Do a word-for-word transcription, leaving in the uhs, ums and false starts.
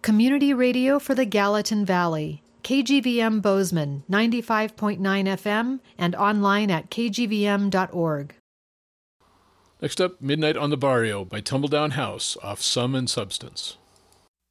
Community radio for the Gallatin Valley. K G V M Bozeman, ninety-five point nine F M, and online at k g v m dot org. Next up, Midnight on the Barrio by Tumbledown House off Sum and Substance.